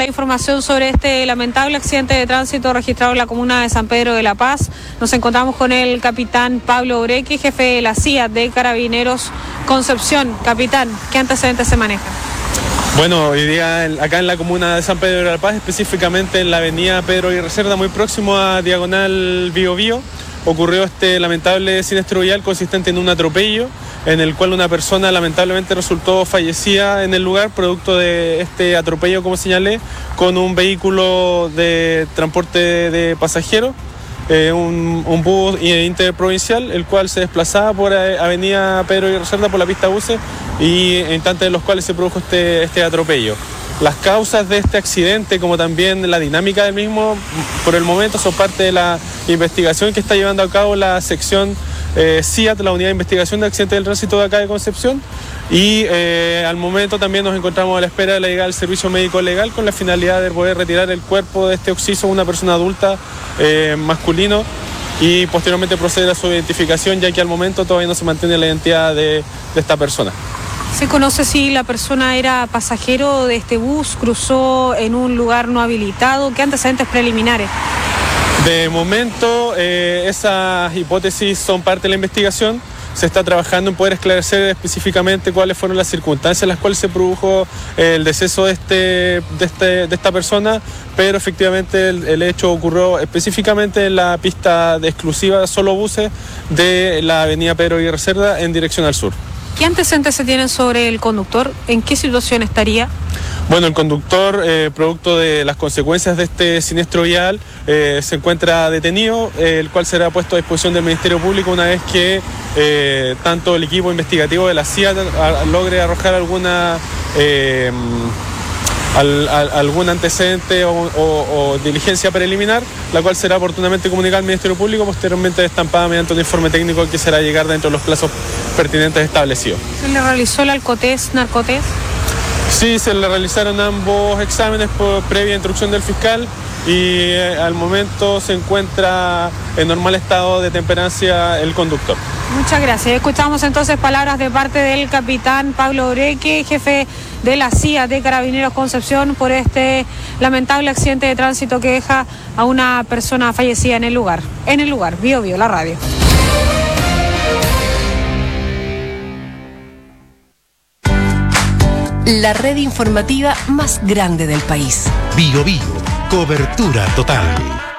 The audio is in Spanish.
la información sobre este lamentable accidente de tránsito registrado en la comuna de San Pedro de la Paz. Nos encontramos con el capitán Pablo Ureque, jefe de la CIA de Carabineros Concepción. Capitán, ¿qué antecedentes se manejan? Bueno, hoy día acá en la comuna de San Pedro de la Paz, específicamente en la avenida Pedro Aguirre Cerda, muy próximo a Diagonal Bío Bío, ocurrió este lamentable siniestro vial consistente en un atropello, en el cual una persona lamentablemente resultó fallecida en el lugar, producto de este atropello, como señalé, con un vehículo de transporte de pasajeros, un bus interprovincial, el cual se desplazaba por avenida Pedro Aguirre Cerda por la pista buses, y en instantes en los cuales se produjo este atropello. Las causas de este accidente, como también la dinámica del mismo, por el momento son parte de la investigación que está llevando a cabo la sección CIAT, la Unidad de Investigación de Accidentes del Tránsito de acá de Concepción, y al momento también nos encontramos a la espera de la llegada del servicio médico legal con la finalidad de poder retirar el cuerpo de este occiso, una persona adulta, masculino, y posteriormente proceder a su identificación, ya que al momento todavía no se mantiene la identidad de esta persona. ¿Se conoce si la persona era pasajero de este bus, cruzó en un lugar no habilitado? ¿Qué antecedentes preliminares? De momento, esas hipótesis son parte de la investigación. Se está trabajando en poder esclarecer específicamente cuáles fueron las circunstancias en las cuales se produjo el deceso de esta persona, pero efectivamente el hecho ocurrió específicamente en la pista de exclusiva solo buses de la avenida Pedro Aguirre Cerda en dirección al sur. ¿Qué antecedentes se tienen sobre el conductor? ¿En qué situación estaría? Bueno, el conductor, producto de las consecuencias de este siniestro vial, se encuentra detenido, el cual será puesto a disposición del Ministerio Público una vez que tanto el equipo investigativo de la CIA logre arrojar algún antecedente o diligencia preliminar, la cual será oportunamente comunicada al Ministerio Público, posteriormente estampada mediante un informe técnico que será llegar dentro de los plazos pertinentes establecidos. ¿Se le realizó el alcotés, narcotés? Sí, se le realizaron ambos exámenes por previa instrucción del fiscal y al momento se encuentra en normal estado de temperancia el conductor. Muchas gracias. Escuchamos entonces palabras de parte del capitán Pablo Ureque, jefe de la CIA de Carabineros Concepción, por este lamentable accidente de tránsito que deja a una persona fallecida en el lugar. Bío Bío, la radio. La red informativa más grande del país. Bío Bío, cobertura total.